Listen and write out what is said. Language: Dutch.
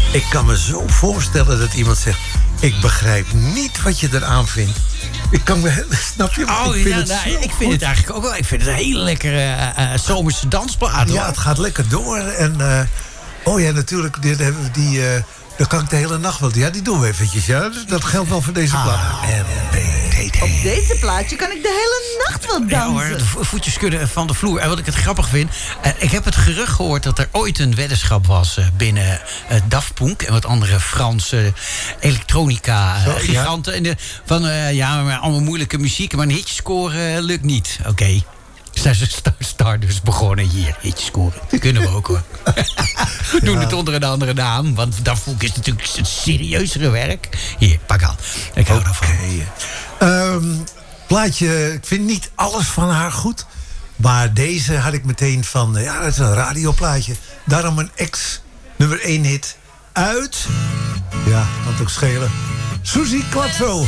Ik kan me zo voorstellen dat iemand zegt... ik begrijp niet wat je eraan vindt. Ik kan me... Snap je? Ik vind het eigenlijk ook wel. Ik vind het een hele lekkere zomerse dansplaat. Ja, het gaat lekker door. En natuurlijk, daar kan ik de hele nacht wel. Ja, die doen we eventjes. Ja. Dat geldt wel voor deze plaat. Op deze plaatje kan ik de hele nacht wel dansen. Ja hoor, de voetjes kunnen van de vloer. En wat ik het grappig vind... ik heb het gerucht gehoord dat er ooit een weddenschap was... binnen Daft Punk en wat andere Franse elektronica-giganten. Ja. Maar allemaal moeilijke muziek, maar een hitje scoren lukt niet. Oké. Zijn ze Stardust begonnen hier. Hitjes scoren. Dat kunnen we ook hoor. We doen het onder een andere naam. Want Daft Punk is natuurlijk het serieuzere werk. Hier, pak aan. Ik hou ervan. Plaatje, ik vind niet alles van haar goed. Maar deze had ik meteen van... dat is een radioplaatje. Daarom een nummer 1 hit uit... Ja, kan het ook schelen. Suzi Quatro.